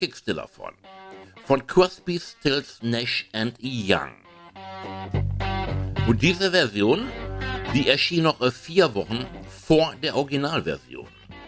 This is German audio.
kriegst du davon. Von Crosby, Stills, Nash and Young. Und diese Version, die erschien noch 4 Wochen vor der Originalversion.